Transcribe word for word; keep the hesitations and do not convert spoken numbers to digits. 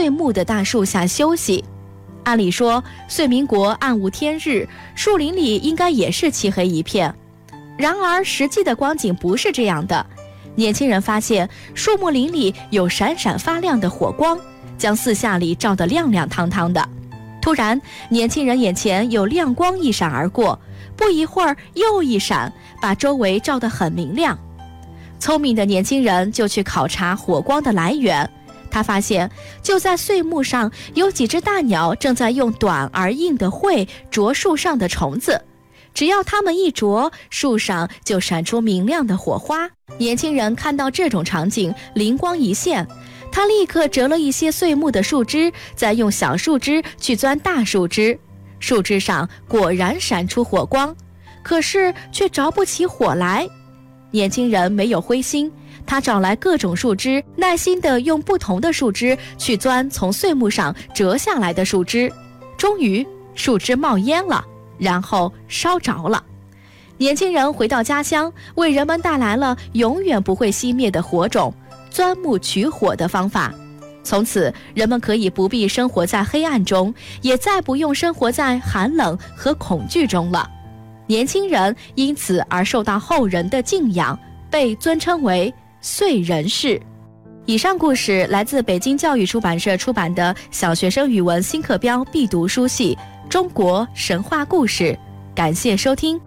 岁木的大树下休息。按理说，岁民国暗无天日，树林里应该也是漆黑一片。然而实际的光景不是这样的，年轻人发现树木林里有闪闪发亮的火光，将四下里照得亮亮堂堂的。突然，年轻人眼前有亮光一闪而过，不一会儿又一闪，把周围照得很明亮。聪明的年轻人就去考察火光的来源，他发现就在碎木上有几只大鸟正在用短而硬的喙啄树上的虫子，只要它们一啄，树上就闪出明亮的火花。年轻人看到这种场景，灵光一现，他立刻折了一些碎木的树枝，再用小树枝去钻大树枝，树枝上果然闪出火光，可是却着不起火来。年轻人没有灰心，他找来各种树枝，耐心地用不同的树枝去钻从碎木上折下来的树枝，终于树枝冒烟了，然后烧着了。年轻人回到家乡，为人们带来了永远不会熄灭的火种，钻木取火的方法。从此，人们可以不必生活在黑暗中，也再不用生活在寒冷和恐惧中了。年轻人因此而受到后人的敬仰，被尊称为岁人士。以上故事来自北京教育出版社出版的小学生语文新课标必读书系《中国神话故事》，感谢收听。